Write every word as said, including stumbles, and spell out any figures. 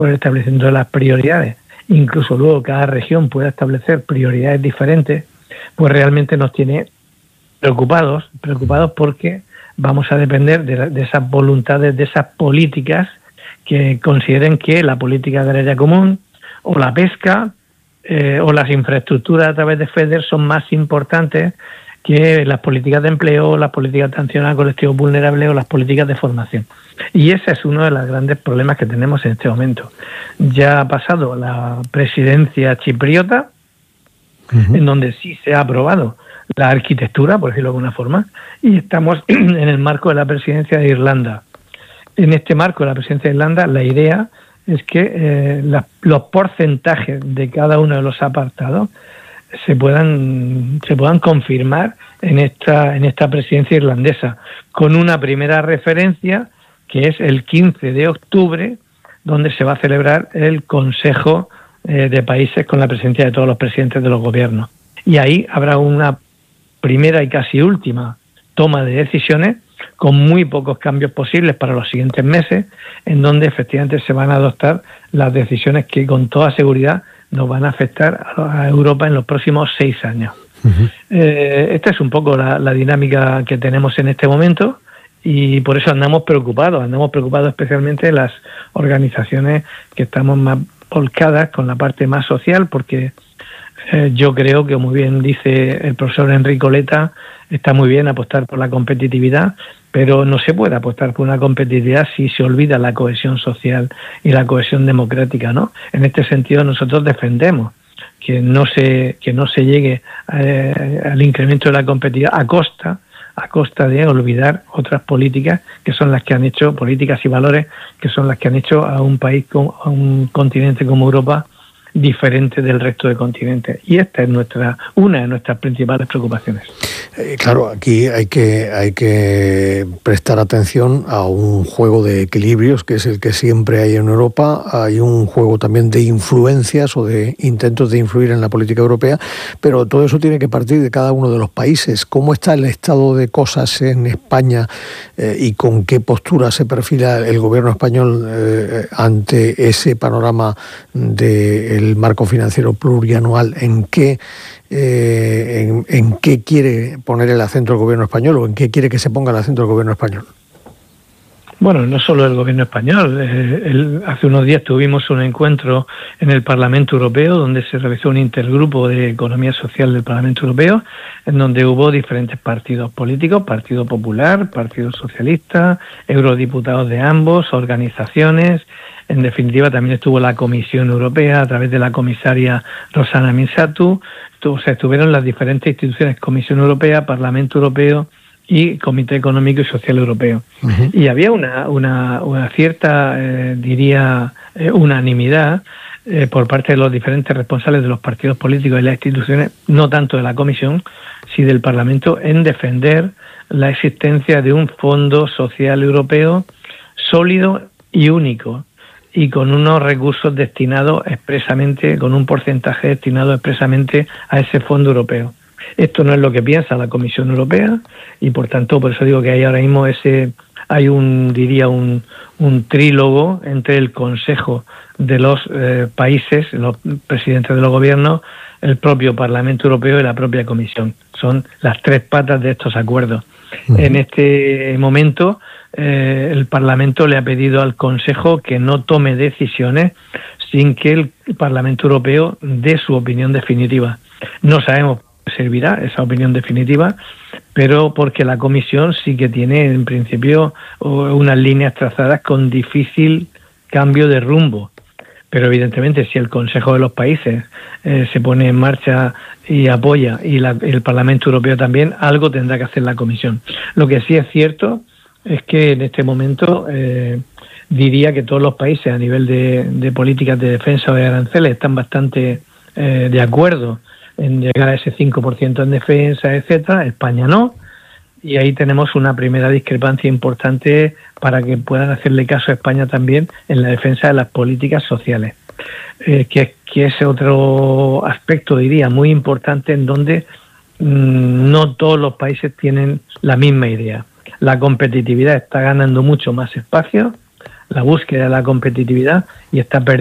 por el establecimiento de las prioridades, incluso luego cada región pueda establecer prioridades diferentes, pues realmente nos tiene preocupados, preocupados porque vamos a depender de, de esas voluntades, de esas políticas que consideren que la política agraria común o la pesca eh, o las infraestructuras a través de FEDER son más importantes que las políticas de empleo, las políticas de atención a colectivos vulnerables o las políticas de formación. Y ese es uno de los grandes problemas que tenemos en este momento. Ya ha pasado la presidencia chipriota, uh-huh. en donde sí se ha aprobado la arquitectura, por decirlo de alguna forma, y estamos en el marco de la presidencia de Irlanda. En este marco de la presidencia de Irlanda, la idea es que eh, la, los porcentajes de cada uno de los apartados se puedan se puedan confirmar en esta en esta presidencia irlandesa, con una primera referencia que es el quince de octubre, donde se va a celebrar el Consejo eh, de Países con la presencia de todos los presidentes de los gobiernos. Y ahí habrá una primera y casi última toma de decisiones con muy pocos cambios posibles para los siguientes meses, en donde efectivamente se van a adoptar las decisiones que con toda seguridad nos van a afectar a Europa en los próximos seis años. Uh-huh. Eh, esta es un poco la, la dinámica que tenemos en este momento y por eso andamos preocupados, andamos preocupados especialmente las organizaciones que estamos más volcadas con la parte más social, porque eh, yo creo que, como bien dice el profesor Enrico Leta, está muy bien apostar por la competitividad, pero no se puede apostar por una competitividad si se olvida la cohesión social y la cohesión democrática, ¿no? En este sentido nosotros defendemos que no se que no se llegue eh, al incremento de la competitividad a costa a costa de olvidar otras políticas que son las que han hecho, políticas y valores que son las que han hecho a un país, a un continente como Europa diferente del resto de continentes. Y esta es nuestra una de nuestras principales preocupaciones. Eh, claro, aquí hay que hay que prestar atención a un juego de equilibrios que es el que siempre hay en Europa. Hay un juego también de influencias o de intentos de influir en la política europea, pero todo eso tiene que partir de cada uno de los países. ¿Cómo está el estado de cosas en España eh, y con qué postura se perfila el gobierno español eh, ante ese panorama del marco financiero plurianual? ¿En qué Eh, en, en qué quiere poner el acento el gobierno español o en qué quiere que se ponga el acento el gobierno español? Bueno, no solo el gobierno español. Eh, el, hace unos días tuvimos un encuentro en el Parlamento Europeo donde se realizó un intergrupo de economía social del Parlamento Europeo, en donde hubo diferentes partidos políticos, Partido Popular, Partido Socialista, eurodiputados de ambos, organizaciones. En definitiva, también estuvo la Comisión Europea a través de la comisaria Rosana Minsatu. O sea, estuvieron las diferentes instituciones, Comisión Europea, Parlamento Europeo y Comité Económico y Social Europeo. Uh-huh. Y había una, una, una cierta, eh, diría, eh, unanimidad eh, por parte de los diferentes responsables de los partidos políticos y las instituciones, no tanto de la Comisión, sino del Parlamento, en defender la existencia de un Fondo Social Europeo sólido y único, y con unos recursos destinados expresamente, con un porcentaje destinado expresamente a ese fondo europeo. Esto no es lo que piensa la Comisión Europea y por tanto, por eso digo que hay ahora mismo ese, hay un, diría, un, un trílogo entre el Consejo de los eh, países, los presidentes de los gobiernos, el propio Parlamento Europeo y la propia Comisión. Son las tres patas de estos acuerdos. Uh-huh. En este momento, eh, el Parlamento le ha pedido al Consejo que no tome decisiones sin que el Parlamento Europeo dé su opinión definitiva. No sabemos qué servirá esa opinión definitiva, pero porque la Comisión sí que tiene, en principio, unas líneas trazadas con difícil cambio de rumbo. Pero evidentemente si el Consejo de los Países eh, se pone en marcha y apoya, y la, el Parlamento Europeo también, algo tendrá que hacer la Comisión. Lo que sí es cierto es que en este momento eh, diría que todos los países a nivel de, de políticas de defensa o de aranceles están bastante eh, de acuerdo en llegar a ese cinco por ciento en defensa, etcétera. España no. Y ahí tenemos una primera discrepancia importante para que puedan hacerle caso a España también en la defensa de las políticas sociales, eh, que, que es otro aspecto, diría, muy importante en donde mmm, no todos los países tienen la misma idea. La competitividad está ganando mucho más espacio, la búsqueda de la competitividad y está perdiendo